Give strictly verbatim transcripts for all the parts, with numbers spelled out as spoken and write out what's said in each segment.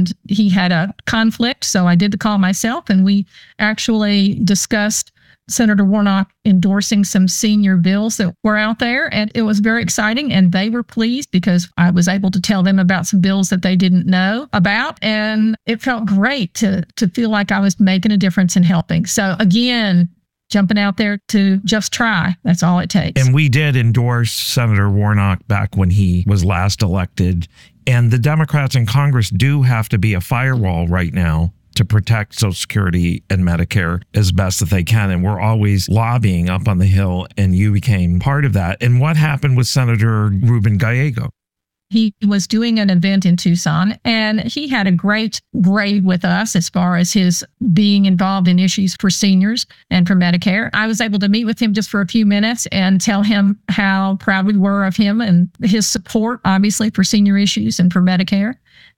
and he had a conflict. So I did the call myself, and we actually discussed Senator Warnock endorsing some senior bills that were out there. And it was very exciting. And they were pleased because I was able to tell them about some bills that they didn't know about. And it felt great to, to feel like I was making a difference in helping. So again, jumping out there to just try. That's all it takes. And we did endorse Senator Warnock back when he was last elected. And the Democrats in Congress do have to be a firewall right now to protect Social Security and Medicare as best that they can. And we're always lobbying up on the Hill, and you became part of that. And what happened with Senator Ruben Gallego? He was doing an event in Tucson, and he had a great grade with us as far as his being involved in issues for seniors and for Medicare. I was able to meet with him just for a few minutes and tell him how proud we were of him and his support, obviously, for senior issues and for Medicare.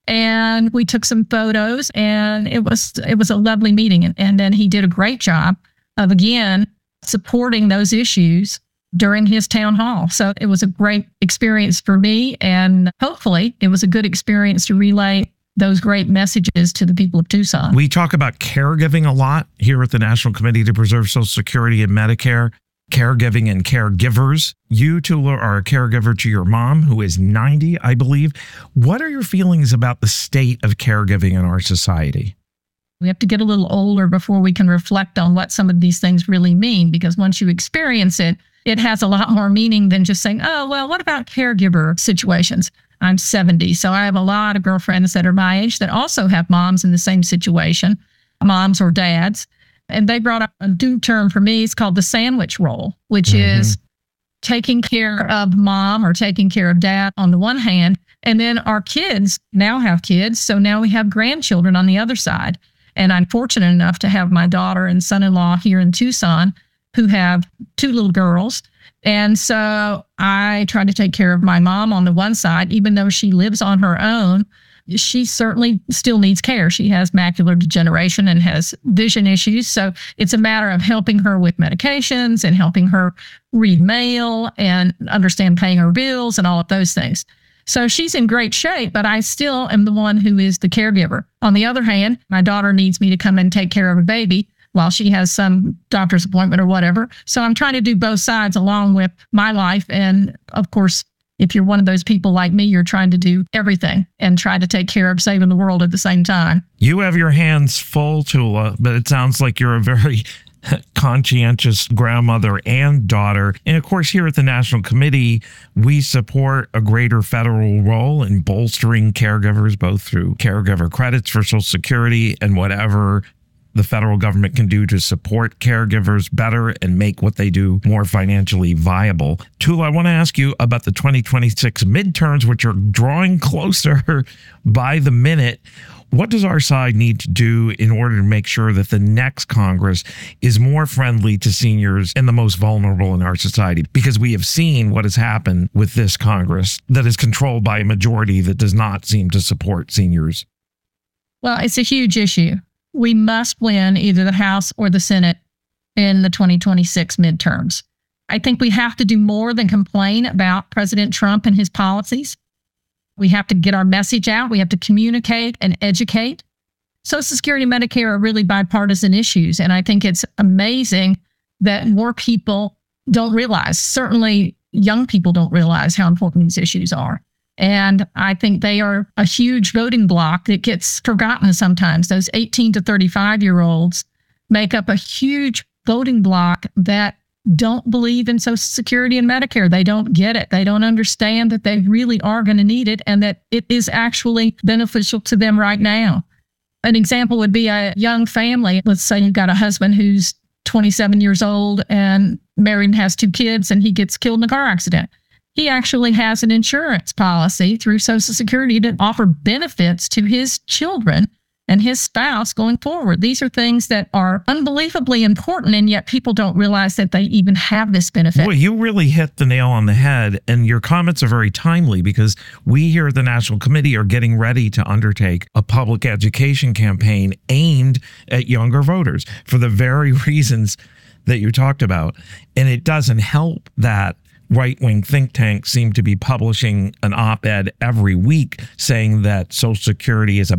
And we took some photos, and it was it was a lovely meeting. And, and then he did a great job of, again, supporting those issues during his town hall. So it was a great experience for me, and hopefully it was a good experience to relay those great messages to the people of Tucson. We talk about caregiving a lot here at the National Committee to Preserve Social Security and Medicare. Caregiving and caregivers. You, Tula, are a caregiver to your mom, who is ninety, I believe. What are your feelings about the state of caregiving in our society? We have to get a little older before we can reflect on what some of these things really mean, because once you experience it, it has a lot more meaning than just saying, oh, well, what about caregiver situations? I'm seventy, so I have a lot of girlfriends that are my age that also have moms in the same situation, moms or dads. And they brought up a new term for me. It's called the sandwich role, which mm-hmm. is taking care of mom or taking care of dad on the one hand. And then our kids now have kids. So now we have grandchildren on the other side. And I'm fortunate enough to have my daughter and son-in-law here in Tucson who have two little girls. And so I try to take care of my mom on the one side, even though she lives on her own. She certainly still needs care. She has macular degeneration and has vision issues. So it's a matter of helping her with medications and helping her read mail and understand paying her bills and all of those things. So she's in great shape, but I still am the one who is the caregiver. On the other hand, my daughter needs me to come and take care of a baby while she has some doctor's appointment or whatever. So I'm trying to do both sides along with my life. And of course, if you're one of those people like me, you're trying to do everything and try to take care of saving the world at the same time. You have your hands full, Tula, but it sounds like you're a very conscientious grandmother and daughter. And of course, here at the National Committee, we support a greater federal role in bolstering caregivers, both through caregiver credits for Social Security and whatever the federal government can do to support caregivers better and make what they do more financially viable. Tula, I want to ask you about the twenty twenty-six midterms, which are drawing closer by the minute. What does our side need to do in order to make sure that the next Congress is more friendly to seniors and the most vulnerable in our society? Because we have seen what has happened with this Congress that is controlled by a majority that does not seem to support seniors. Well, it's a huge issue. We must win either the House or the Senate in the twenty twenty-six midterms. I think we have to do more than complain about President Trump and his policies. We have to get our message out. We have to communicate and educate. Social Security and Medicare are really bipartisan issues. And I think it's amazing that more people don't realize, certainly young people don't realize how important these issues are. And I think they are a huge voting bloc that gets forgotten sometimes. Those eighteen to thirty-five year olds make up a huge voting bloc that don't believe in Social Security and Medicare. They don't get it. They don't understand that they really are going to need it and that it is actually beneficial to them right now. An example would be a young family. Let's say you've got a husband who's twenty-seven years old and married and has two kids, and he gets killed in a car accident. He actually has an insurance policy through Social Security to offer benefits to his children and his spouse going forward. These are things that are unbelievably important, and yet people don't realize that they even have this benefit. Boy, you really hit the nail on the head, and your comments are very timely because we here at the National Committee are getting ready to undertake a public education campaign aimed at younger voters for the very reasons that you talked about. And it doesn't help that right-wing think tanks seem to be publishing an op-ed every week saying that Social Security is a